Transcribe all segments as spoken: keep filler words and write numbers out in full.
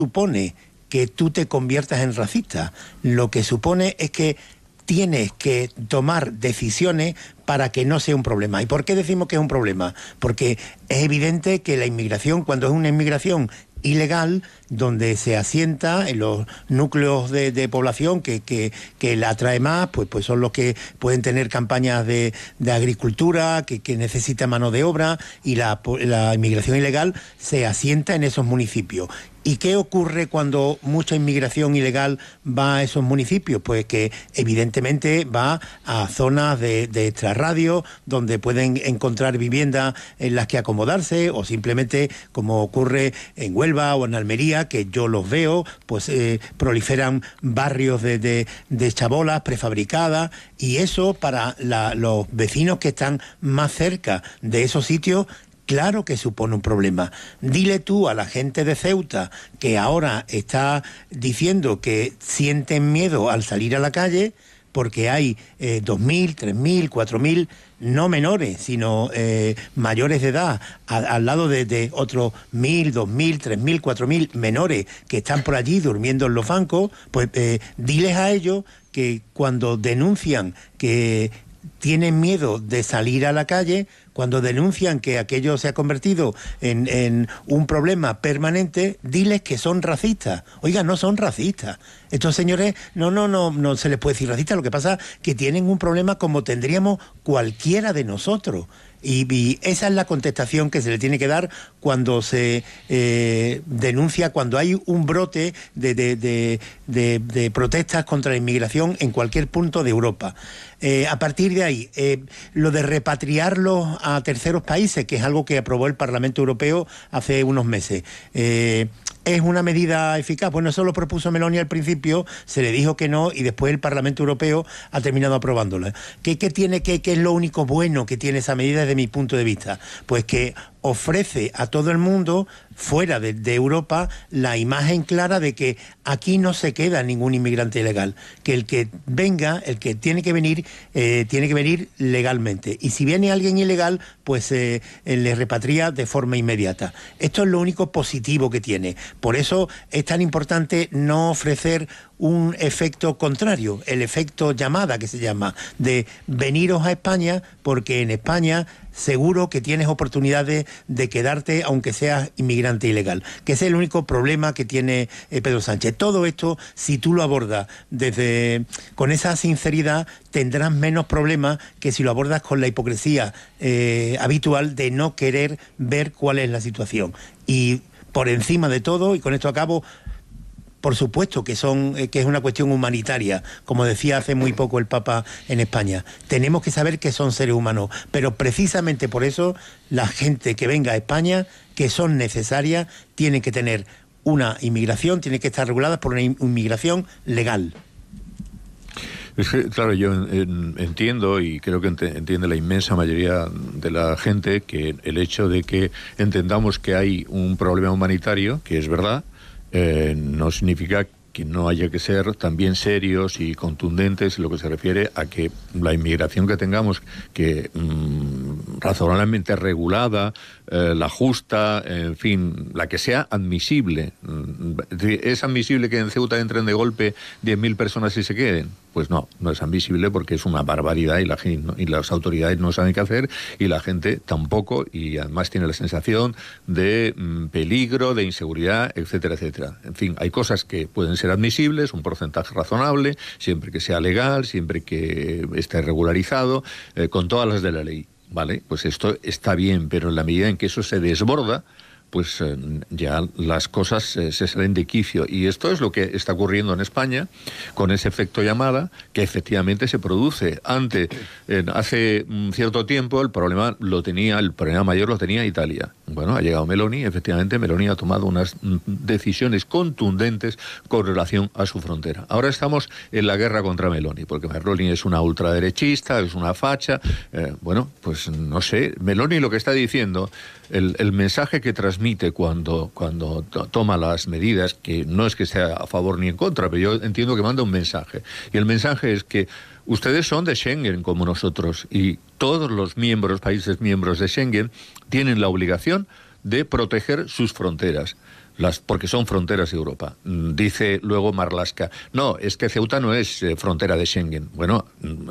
supone que tú te conviertas en racista, lo que supone es que tienes que tomar decisiones para que no sea un problema. ¿Y por qué decimos que es un problema? Porque es evidente que la inmigración, cuando es una inmigración ilegal, donde se asienta en los núcleos de, de población que, que, que la atrae más, pues, pues son los que pueden tener campañas de, de agricultura, que, que necesita mano de obra, y la, la inmigración ilegal se asienta en esos municipios. ¿Y qué ocurre cuando mucha inmigración ilegal va a esos municipios? Pues que evidentemente va a zonas de, de extrarradio, donde pueden encontrar viviendas en las que acomodarse, o simplemente, como ocurre en Huelva o en Almería, que yo los veo, pues eh, proliferan barrios de, de, de chabolas prefabricadas, y eso para la, los vecinos que están más cerca de esos sitios, claro que supone un problema. Dile tú a la gente de Ceuta, que ahora está diciendo que sienten miedo al salir a la calle, porque hay eh, dos mil, tres mil, cuatro mil, no menores, sino eh, mayores de edad, a, al lado de, de otros mil, dos mil, tres mil, cuatro mil menores que están por allí durmiendo en los bancos, pues eh, diles a ellos que cuando denuncian que tienen miedo de salir a la calle, cuando denuncian que aquello se ha convertido en, en un problema permanente, diles que son racistas. Oiga, no son racistas. Estos señores, no, no, no, no se les puede decir racistas. Lo que pasa es que tienen un problema como tendríamos cualquiera de nosotros. Y, y esa es la contestación que se le tiene que dar cuando se eh, denuncia, cuando hay un brote de, de, de, de, de protestas contra la inmigración en cualquier punto de Europa. Eh, a partir de ahí, eh, lo de repatriarlos a terceros países, que es algo que aprobó el Parlamento Europeo hace unos meses, eh, ¿es una medida eficaz? Bueno, eso lo propuso Meloni al principio, se le dijo que no, y después el Parlamento Europeo ha terminado aprobándola. ¿Qué, qué tiene, qué, qué es lo único bueno que tiene esa medida desde mi punto de vista? Pues que ofrece a todo el mundo fuera de, de Europa la imagen clara de que aquí no se queda ningún inmigrante ilegal, que el que venga, el que tiene que venir, eh, tiene que venir legalmente, y si viene alguien ilegal, pues eh, le repatria de forma inmediata. Esto es lo único positivo que tiene. Por eso es tan importante no ofrecer un efecto contrario, el efecto llamada, que se llama, de veniros a España, porque en España seguro que tienes oportunidades de quedarte aunque seas inmigrante ilegal, que ese es el único problema que tiene eh, Pedro Sánchez. Todo esto, si tú lo abordas desde con esa sinceridad, tendrás menos problemas que si lo abordas con la hipocresía eh, habitual de no querer ver cuál es la situación. Y por encima de todo, y con esto acabo, por supuesto que son que es una cuestión humanitaria, como decía hace muy poco el Papa en España. Tenemos que saber que son seres humanos, pero precisamente por eso la gente que venga a España, que son necesarias, tiene que tener una inmigración, tiene que estar regulada por una inmigración legal. Es que, claro, yo en, entiendo, y creo que ent entiende la inmensa mayoría de la gente, que el hecho de que entendamos que hay un problema humanitario, que es verdad, Eh, no significa que no haya que ser también serios y contundentes en lo que se refiere a que la inmigración que tengamos, que mmm, razonablemente regulada, eh, la justa, en fin, la que sea admisible. ¿Es admisible que en Ceuta entren de golpe diez mil personas y se queden? Pues no, no es admisible, porque es una barbaridad y, la, y las autoridades no saben qué hacer, y la gente tampoco, y además tiene la sensación de mmm, peligro, de inseguridad, etcétera, etcétera. En fin, hay cosas que pueden ser admisibles, un porcentaje razonable, siempre que sea legal, siempre que esté regularizado, eh, con todas las de la ley, ¿vale? Pues esto está bien, pero en la medida en que eso se desborda, pues eh, ya las cosas eh, se salen de quicio. Y esto es lo que está ocurriendo en España, con ese efecto llamada, que efectivamente se produce. Antes, eh, hace un cierto tiempo, el problema lo tenía, el problema mayor lo tenía Italia. Bueno, ha llegado Meloni, efectivamente Meloni ha tomado unas mm, decisiones contundentes con relación a su frontera. Ahora estamos en la guerra contra Meloni, porque Meloni es una ultraderechista, es una facha, eh, bueno, pues no sé, Meloni lo que está diciendo, el, el mensaje que transmite cuando, cuando toma las medidas, que no es que sea a favor ni en contra, pero yo entiendo que manda un mensaje, y el mensaje es que ustedes son de Schengen como nosotros, y todos los miembros, países miembros de Schengen, tienen la obligación de proteger sus fronteras. las, porque son fronteras de Europa. Dice luego Marlaska, no, es que Ceuta no es eh, frontera de Schengen. Bueno,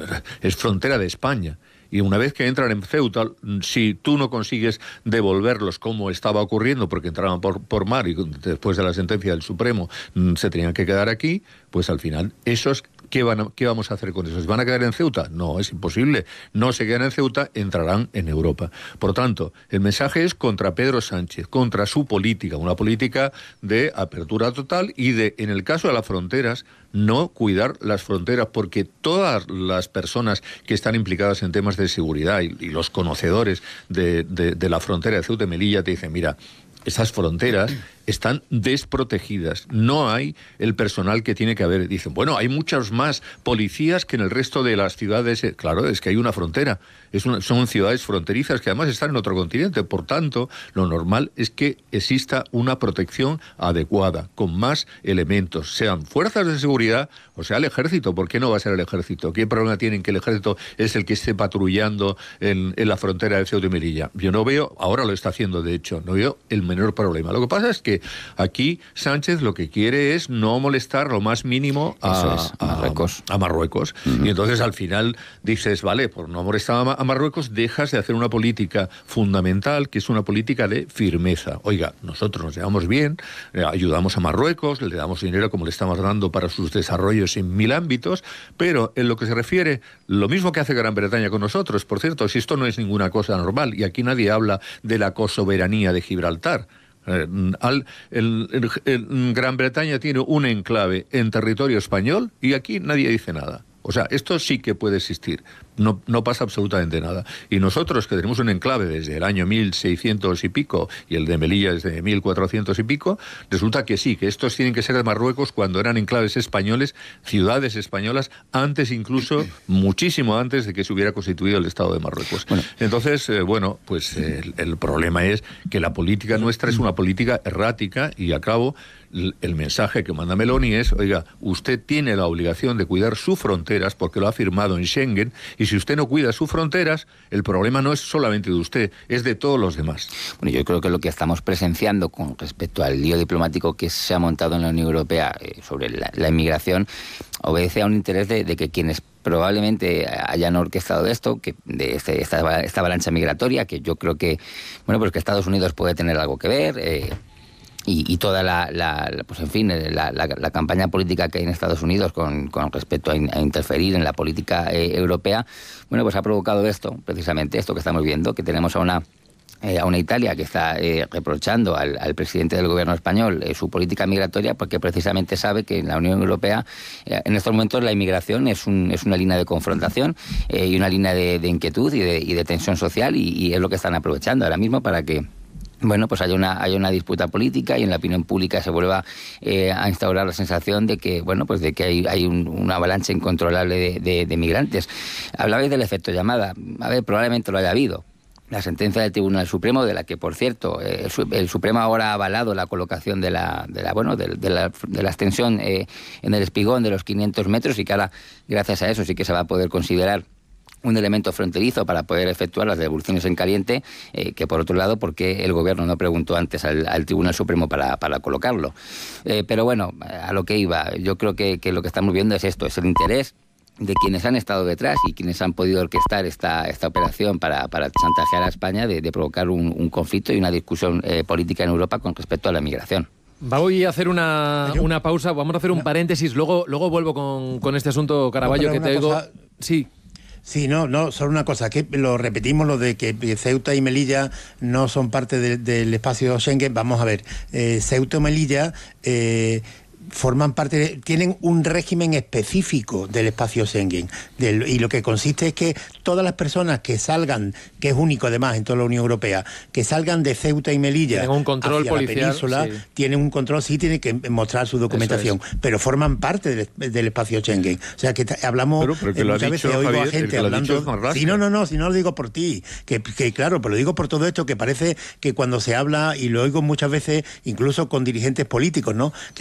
es frontera de España. Y una vez que entran en Ceuta, si tú no consigues devolverlos como estaba ocurriendo, porque entraban por, por mar y después de la sentencia del Supremo se tenían que quedar aquí, pues al final esos... ¿Qué, van a, ¿Qué vamos a hacer con esos? ¿Van a quedar en Ceuta? No, es imposible. No se quedan en Ceuta, entrarán en Europa. Por tanto, el mensaje es contra Pedro Sánchez, contra su política, una política de apertura total y de, en el caso de las fronteras, no cuidar las fronteras, porque todas las personas que están implicadas en temas de seguridad y, y los conocedores de, de, de la frontera de Ceuta y Melilla te dicen, mira, esas fronteras están desprotegidas, no hay el personal que tiene que haber. Dicen, bueno, hay muchos más policías que en el resto de las ciudades. Claro, es que hay una frontera, es una, son ciudades fronterizas que además están en otro continente, por tanto, lo normal es que exista una protección adecuada, con más elementos, sean fuerzas de seguridad o sea el ejército. ¿Por qué no va a ser el ejército? ¿Qué problema tienen que el ejército es el que esté patrullando en, en la frontera de Ceuta y Melilla? Yo no veo, ahora lo está haciendo de hecho, no veo el menor problema. Lo que pasa es que aquí Sánchez lo que quiere es no molestar lo más mínimo a, es, a Marruecos. A, a Marruecos. Uh-huh. Y entonces al final dices, vale, por no molestar a, a Marruecos dejas de hacer una política fundamental, que es una política de firmeza. Oiga, nosotros nos llevamos bien, eh, ayudamos a Marruecos, le damos dinero como le estamos dando para sus desarrollos en mil ámbitos, pero en lo que se refiere, lo mismo que hace Gran Bretaña con nosotros, por cierto, si esto no es ninguna cosa normal, y aquí nadie habla de la cosoberanía de Gibraltar. Eh, al, el, el, el, Gran Bretaña tiene un enclave en territorio español y aquí nadie dice nada. O sea, esto sí que puede existir. No, no pasa absolutamente nada. Y nosotros, que tenemos un enclave desde el año mil seiscientos y pico y el de Melilla desde mil cuatrocientos y pico, resulta que sí, que estos tienen que ser de Marruecos cuando eran enclaves españoles, ciudades españolas, antes incluso, muchísimo antes de que se hubiera constituido el Estado de Marruecos. Bueno. Entonces, eh, bueno, pues eh, el, el problema es que la política nuestra es una política errática y, a cabo, el mensaje que manda Meloni es, oiga, usted tiene la obligación de cuidar sus fronteras porque lo ha firmado en Schengen, y si usted no cuida sus fronteras, el problema no es solamente de usted, es de todos los demás. Bueno, yo creo que lo que estamos presenciando con respecto al lío diplomático que se ha montado en la Unión Europea eh, sobre la, la inmigración obedece a un interés de, de que quienes probablemente hayan orquestado esto, que de este, esta, esta avalancha migratoria, que yo creo que, bueno, pues que Estados Unidos puede tener algo que ver, eh, Y, y toda la, la, pues en fin, la, la, la campaña política que hay en Estados Unidos con, con respecto a, in, a interferir en la política eh, europea, bueno, pues ha provocado esto, precisamente esto que estamos viendo, que tenemos a una eh, a una Italia que está eh, reprochando al, al presidente del gobierno español eh, su política migratoria, porque precisamente sabe que en la Unión Europea eh, en estos momentos la inmigración es, un, es una línea de confrontación eh, y una línea de, de inquietud y de, y de tensión social, y, y es lo que están aprovechando ahora mismo para que, bueno, pues hay una hay una disputa política y en la opinión pública se vuelva eh, a instaurar la sensación de que, bueno, pues de que hay, hay un, una avalancha incontrolable de, de, de migrantes. Hablabais del efecto llamada. A ver, probablemente lo haya habido. La sentencia del Tribunal Supremo, de la que, por cierto, eh, el Supremo ahora ha avalado la colocación de la, de la bueno, de, de la, de la extensión eh, en el espigón de los quinientos metros, y que ahora, gracias a eso, sí que se va a poder considerar un elemento fronterizo para poder efectuar las devoluciones en caliente, eh, que por otro lado, porque el gobierno no preguntó antes al, al Tribunal Supremo para, para colocarlo. Eh, pero bueno, a lo que iba, yo creo que, que lo que estamos viendo es esto, es el interés de quienes han estado detrás y quienes han podido orquestar esta, esta operación para, para chantajear a España de, de provocar un, un conflicto y una discusión eh, política en Europa con respecto a la migración. Voy a hacer una, una pausa, vamos a hacer un paréntesis, luego, luego vuelvo con, con este asunto, Caraballo, no, que te digo... Cosa... Sí. Sí, no, no, solo una cosa, que lo repetimos, lo de que Ceuta y Melilla no son parte de, del espacio Schengen. Vamos a ver, eh, Ceuta y Melilla eh, forman parte, de, tienen un régimen específico del espacio Schengen, del, y lo que consiste es que todas las personas que salgan, que es único además en toda la Unión Europea, que salgan de Ceuta y Melilla tienen un control hacia policial, la península, sí. tienen un control, sí tienen que mostrar su documentación, pero forman parte del, del espacio Schengen. O sea, que hablamos, pero, pero que eh, lo muchas ha dicho, veces oigo Javier, a gente hablando... Sí, no, no, no, si no lo digo por ti, que, que claro, pero lo digo por todo esto, que parece que cuando se habla, y lo oigo muchas veces, incluso con dirigentes políticos, ¿no?, que